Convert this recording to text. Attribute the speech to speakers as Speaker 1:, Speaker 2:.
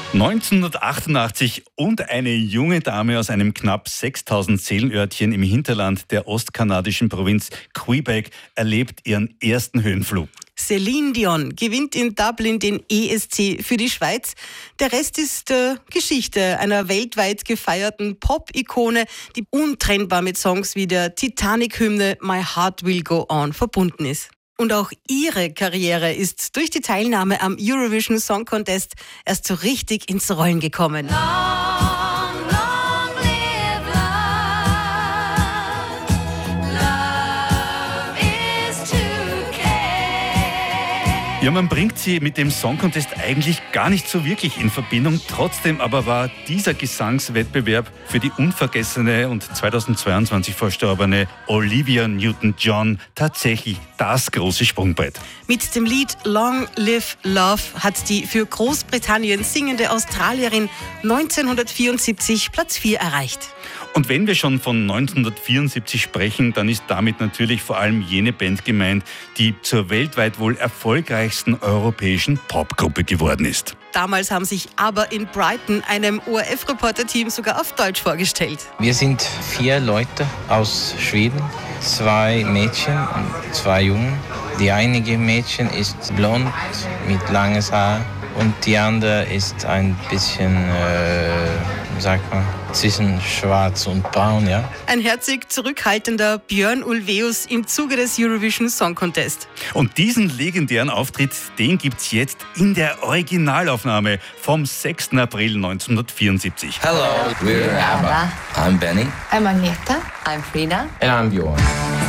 Speaker 1: 1988 und eine junge Dame aus einem knapp 6000 Seelenörtchen im Hinterland der ostkanadischen Provinz Quebec erlebt ihren ersten Höhenflug.
Speaker 2: Celine Dion gewinnt in Dublin den ESC für die Schweiz. Der Rest ist Geschichte einer weltweit gefeierten Pop-Ikone, die untrennbar mit Songs wie der Titanic-Hymne My Heart Will Go On verbunden ist. Und auch ihre Karriere ist durch die Teilnahme am Eurovision Song Contest erst so richtig ins Rollen gekommen.
Speaker 1: Ja, man bringt sie mit dem Song Contest eigentlich gar nicht so wirklich in Verbindung. Trotzdem aber war dieser Gesangswettbewerb für die unvergessene und 2022 verstorbene Olivia Newton-John tatsächlich das große Sprungbrett.
Speaker 2: Mit dem Lied Long Live Love hat die für Großbritannien singende Australierin 1974 Platz 4 erreicht.
Speaker 1: Und wenn wir schon von 1974 sprechen, dann ist damit natürlich vor allem jene Band gemeint, die zur weltweit wohl erfolgreichsten europäischen Popgruppe geworden ist.
Speaker 2: Damals haben sich aber in Brighton einem ORF-Reporter-Team sogar auf Deutsch vorgestellt.
Speaker 3: Wir sind 4 Leute aus Schweden, 2 Mädchen und 2 Jungen. Die eine Mädchen ist blond mit langes Haar und die andere ist ein bisschen, zwischen schwarz und braun, ja.
Speaker 2: Ein herzig zurückhaltender Björn Ulvaeus im Zuge des Eurovision Song Contest.
Speaker 1: Und diesen legendären Auftritt, den gibt's jetzt in der Originalaufnahme vom 6. April 1974.
Speaker 4: Hello, we're ABBA. I'm Benny.
Speaker 5: I'm Agneta. I'm Frida.
Speaker 4: And I'm Bjorn.